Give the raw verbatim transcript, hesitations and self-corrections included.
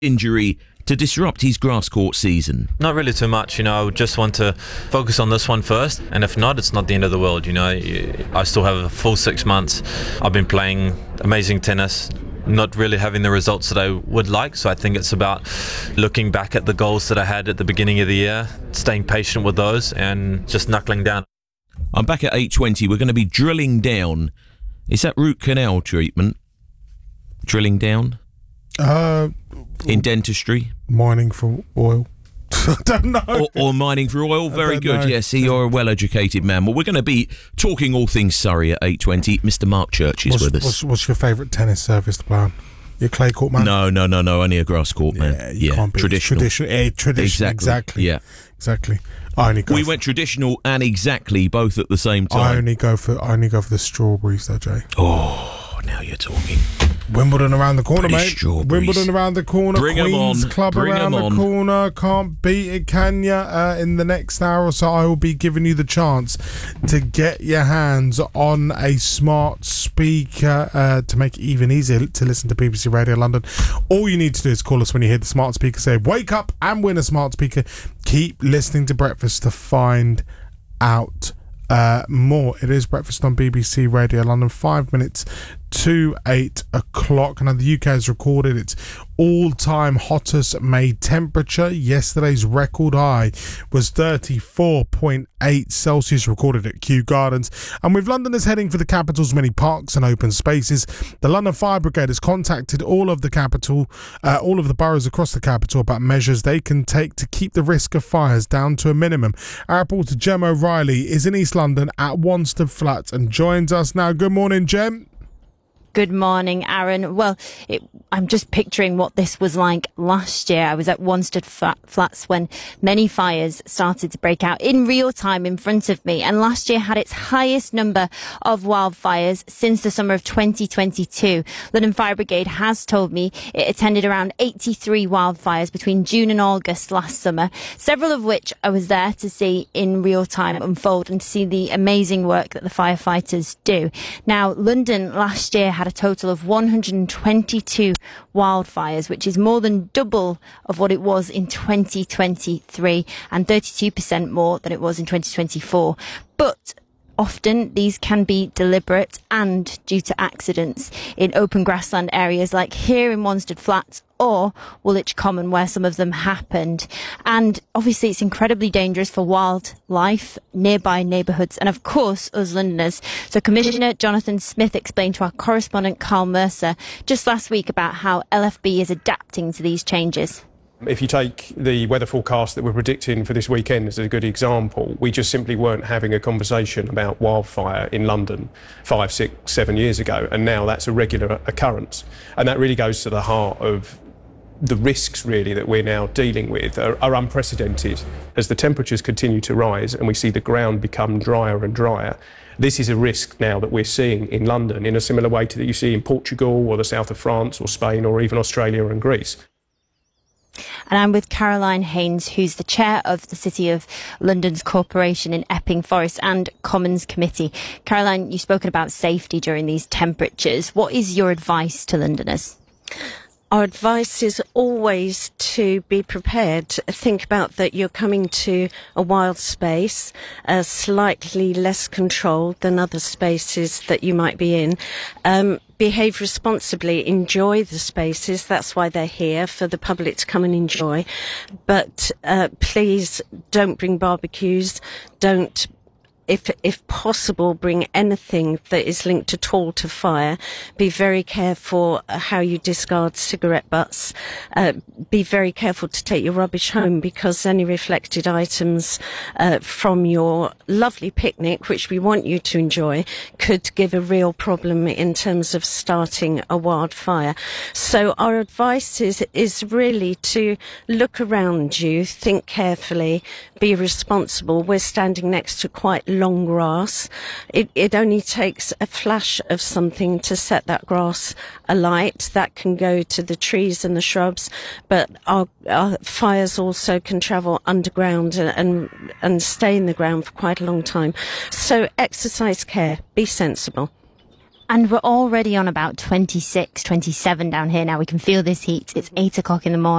injury to disrupt his grass court season? Not really too much, you know. I would just want to focus on this one first, and if not, it's not the end of the world, you know. I still have a full six months. I've been playing amazing tennis, not really having the results that I would like, so I think it's about looking back at the goals that I had at the beginning of the year, staying patient with those, and just knuckling down. I'm back at eight twenty. We're going to be drilling down. Is that root canal treatment? Drilling down? Uh, in dentistry? Mining for oil. I don't know. Or, or mining for oil. Very good. Know. Yes, see, you're a well-educated man. Well, we're going to be talking all things Surrey at eight twenty. Mister Mark Church is what's, with us. What's, what's your favourite tennis service to play on? Your clay court man? No, no, no, no. Only a grass court man. Yeah, you yeah. can't be traditional. Tradition, eh, tradition. Exactly. Exactly. Yeah. Exactly. I only go we for, went traditional and exactly both at the same time. I only go for I only go for the strawberries, though, Jay. Oh, now you're talking. Wimbledon around the corner, British mate. Wimbledon around the corner. Bring Queen's on. Club Bring around the on. corner. Can't beat it, can ya? Uh, in the next hour or so, I will be giving you the chance to get your hands on a smart speaker uh, to make it even easier to listen to B B C Radio London. All you need to do is call us when you hear the smart speaker say, wake up and win a smart speaker. Keep listening to Breakfast to find out Uh, more. It is Breakfast on B B C Radio London, five minutes to eight o'clock. Now the U K has recorded its all-time hottest May temperature. Yesterday's record high was thirty-four point eight Celsius, recorded at Kew Gardens. And with Londoners heading for the capital's many parks and open spaces, the London Fire Brigade has contacted all of the capital, uh, all of the boroughs across the capital about measures they can take to keep the risk of fires down to a minimum. Our reporter Jem O'Reilly is in East London at Wanstead Flats and joins us now. Good morning, Jem. Good morning, Aaron. Well, it, I'm just picturing what this was like last year. I was at Wanstead Flats when many fires started to break out in real time in front of me. And last year had its highest number of wildfires since the summer of twenty twenty-two. London Fire Brigade has told me it attended around eighty-three wildfires between June and August last summer, several of which I was there to see in real time unfold and to see the amazing work that the firefighters do. Now, London last year had had a total of one hundred twenty-two wildfires, which is more than double of what it was in twenty twenty-three and thirty-two percent more than it was in twenty twenty-four. But often these can be deliberate and due to accidents in open grassland areas like here in Wanstead Flats or Woolwich Common, where some of them happened. And obviously it's incredibly dangerous for wildlife, nearby neighbourhoods, and of course us Londoners. So Commissioner Jonathan Smith explained to our correspondent Carl Mercer just last week about how L F B is adapting to these changes. If you take the weather forecast that we're predicting for this weekend as a good example, we just simply weren't having a conversation about wildfire in London five, six, seven years ago, and now that's a regular occurrence. And that really goes to the heart of the risks, really, that we're now dealing with are, are unprecedented. As the temperatures continue to rise and we see the ground become drier and drier, this is a risk now that we're seeing in London in a similar way to that you see in Portugal or the south of France or Spain or even Australia and Greece. And I'm with Caroline Haynes, who's the chair of the City of London's Corporation in Epping Forest and Commons Committee. Caroline, you've spoken about safety during these temperatures. What is your advice to Londoners? Our advice is always to be prepared. Think about that you're coming to a wild space, uh, slightly less controlled than other spaces that you might be in. Um, behave responsibly, enjoy the spaces. That's why they're here, for the public to come and enjoy. But uh, please don't bring barbecues. Don't If, if possible, bring anything that is linked at all to fire. Be very careful how you discard cigarette butts. Uh, be very careful to take your rubbish home, because any reflected items uh, from your lovely picnic, which we want you to enjoy, could give a real problem in terms of starting a wildfire. So our advice is, is really to look around you, think carefully, be responsible. We're standing next to quite long grass. It, it only takes a flash of something to set that grass alight. That can go to the trees and the shrubs, but our, our fires also can travel underground and, and and stay in the ground for quite a long time. So exercise care, be sensible. And we're already on about twenty-six, twenty-seven down here now. We can feel this heat. It's eight o'clock in the morning.